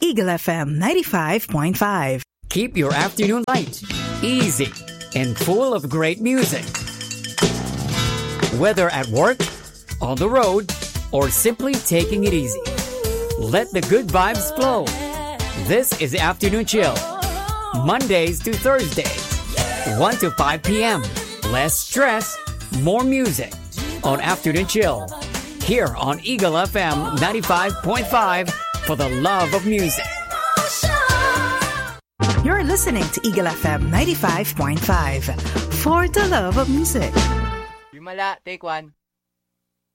Eagle FM 95.5. Keep your afternoon light, easy, and full of great music. Whether at work, on the road, or simply taking it easy, let the good vibes flow. This is the Afternoon Chill, Mondays to Thursdays, 1 to 5 p.m. Less stress, more music on Afternoon Chill, here on Eagle FM 95.5 for the love of music. You're listening to Eagle FM 95.5 for the love of music. Yumala, take one.